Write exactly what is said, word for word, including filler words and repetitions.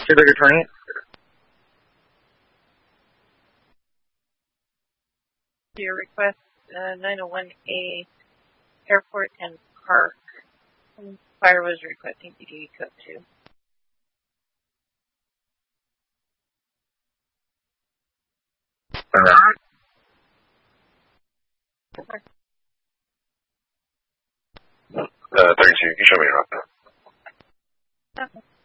District Attorney. Your request, uh, nine oh one A, Airport and Park. Fire was requesting P D code two. Alright. Uh, thirty-two, you show me your route. Okay.